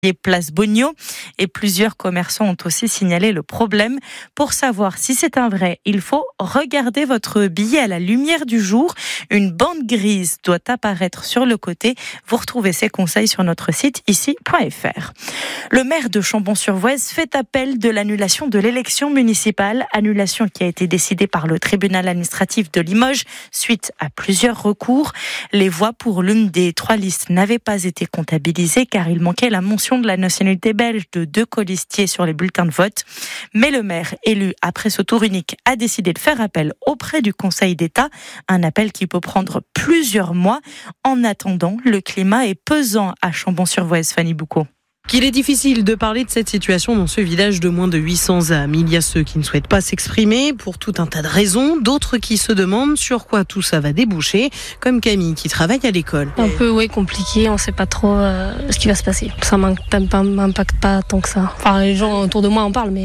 et place Bogno, et plusieurs commerçants ont aussi signalé le problème. Pour savoir si c'est un vrai, il faut regarder votre billet à la lumière du jour. Une bande grise doit apparaître sur le côté. Vous retrouvez ces conseils sur notre site ici.fr. Le maire de Chambon-sur-Voueize fait appel de l'annulation de l'élection municipale, annulation qui a été décidée par le tribunal administratif de Limoges suite à plusieurs recours. Les voix pour l'une des 3 listes n'avaient pas été comptabilisées car il manquait la mention de la nationalité belge de 2 colistiers sur les bulletins de vote. Mais le maire, élu après ce tour unique, a décidé de faire appel auprès du Conseil d'État. Un appel qui peut prendre plusieurs mois. En attendant, le climat est pesant à Chambon-sur-Voueize, Fanny Boucaud. Qu'il est difficile de parler de cette situation dans ce village de moins de 800 âmes. Il y a ceux qui ne souhaitent pas s'exprimer pour tout un tas de raisons, d'autres qui se demandent sur quoi tout ça va déboucher, comme Camille qui travaille à l'école. Un peu compliqué, on ne sait pas trop ce qui va se passer. Ça m'impacte pas tant que ça. Enfin, les gens autour de moi en parlent, mais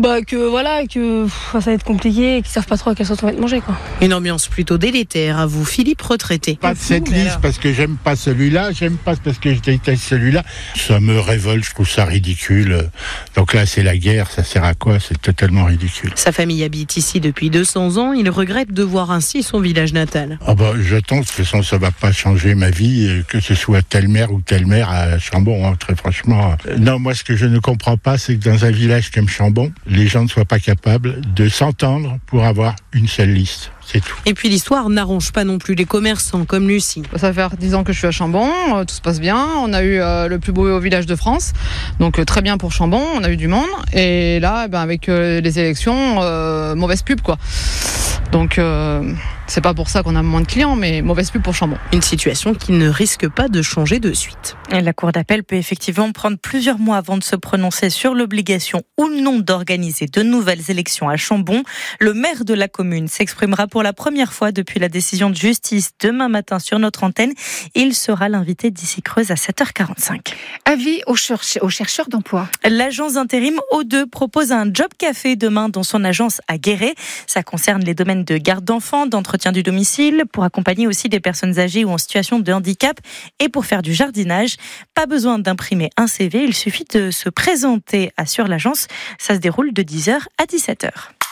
que ça va être compliqué et qu'ils savent pas trop à quelle sauce on va être mangé, quoi. Une ambiance plutôt délétère, avoue Philippe, retraité. Pas de cette liste parce que j'aime pas celui-là, j'aime pas parce que je déteste celui-là. Ça me révolte. Je trouve ça ridicule. Donc là, c'est la guerre, ça sert à quoi ? C'est totalement ridicule. Sa famille habite ici depuis 200 ans. Il regrette de voir ainsi son village natal. J'attends, de toute façon, ça va pas changer ma vie, que ce soit telle mère ou telle mère à Chambon, très franchement. Non, moi, ce que je ne comprends pas, c'est que dans un village comme Chambon, les gens ne soient pas capables de s'entendre pour avoir une seule liste. C'est tout. Et puis l'histoire n'arrange pas non plus les commerçants comme Lucie. Ça fait 10 ans que je suis à Chambon, tout se passe bien. On a eu le plus beau village de France, donc très bien pour Chambon, on a eu du monde. Et là, avec les élections, mauvaise pub quoi. Donc c'est pas pour ça qu'on a moins de clients, mais mauvaise pub pour Chambon. Une situation qui ne risque pas de changer de suite. Et la Cour d'appel peut effectivement prendre plusieurs mois avant de se prononcer sur l'obligation ou non d'organiser de nouvelles élections à Chambon. Le maire de la commune s'exprimera pour la première fois depuis la décision de justice demain matin sur notre antenne. Il sera l'invité d'Ici Creuse à 7h45. Avis aux chercheurs d'emploi. L'agence d'intérim O2 propose un job café demain dans son agence à Guéret. Ça concerne les domaines de garde d'enfants, d'entretien du domicile, pour accompagner aussi des personnes âgées ou en situation de handicap et pour faire du jardinage. Pas besoin d'imprimer un CV, il suffit de se présenter, assure l'agence. Ça se déroule de 10h à 17h.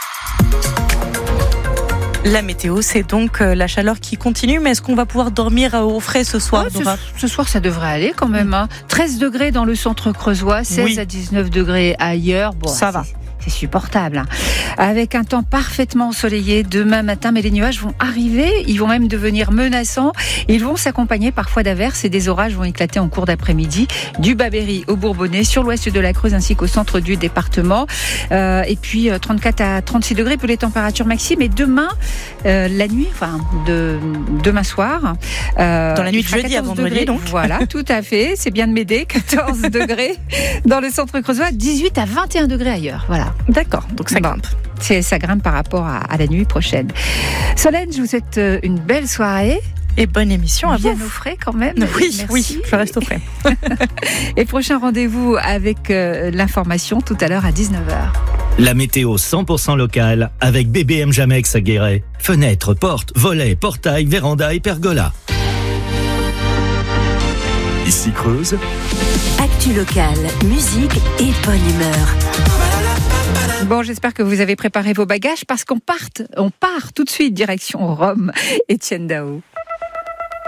La météo, c'est donc la chaleur qui continue, mais est-ce qu'on va pouvoir dormir au frais ce soir, Dora ? Ce soir, ça devrait aller quand même. 13 degrés dans le centre creusois, 16 à 19 degrés ailleurs. Ça va. C'est supportable. Avec un temps parfaitement ensoleillé demain matin, mais les nuages vont arriver, ils vont même devenir menaçants. Ils vont s'accompagner parfois d'averses et des orages vont éclater en cours d'après-midi, du Bas-Berry au Bourbonnais, sur l'ouest de la Creuse ainsi qu'au centre du département. Et puis 34 à 36 degrés pour les températures maximum. Et demain, la nuit, demain soir. Dans la nuit de jeudi à vendredi, donc. Voilà, tout à fait. C'est bien de m'aider. 14 degrés dans le centre creusois, 18 à 21 degrés ailleurs. Voilà. D'accord, donc ça grimpe. Ça grimpe par rapport à la nuit prochaine. Solène, je vous souhaite une belle soirée. Et bonne émission à vous. Bien au frais quand même. Oui, merci. Oui, je reste au frais. Et prochain rendez-vous avec l'information tout à l'heure à 19h. La météo 100% locale avec BBM Jamex à Guéret. Fenêtres, portes, volets, portails, vérandas et pergolas. Ici Creuse. Actu locale, musique et bonne humeur. Bon, j'espère que vous avez préparé vos bagages parce qu'on part tout de suite direction Rome. Etienne Dao.